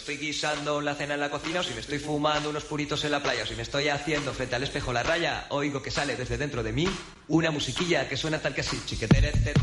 estoy guisando la cena en la cocina, o si me estoy fumando unos puritos en la playa, o si me estoy haciendo frente al espejo la raya, oigo que sale desde dentro de mí una musiquilla que suena tal que así, chiquetere,